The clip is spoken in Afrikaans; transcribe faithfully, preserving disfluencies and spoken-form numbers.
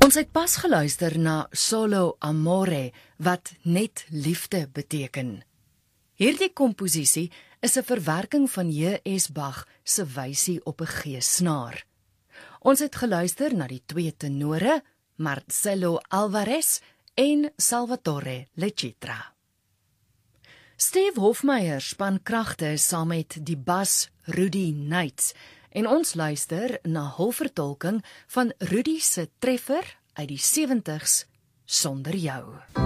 Ons het pas geluister na Solo Amore, wat net liefde beteken. Hierdie komposisie is 'n verwerking van J S Bach se wysie op 'n G-snaar. Ons het geluister na die twee tenore, Marcelo Alvarez en Salvatore Lecitra. Steve Hofmeyer span kragte saam met die bas Rudy Knights en ons luister na hul vertolking van Rudy se treffer uit die sewentig's, Sonder jou.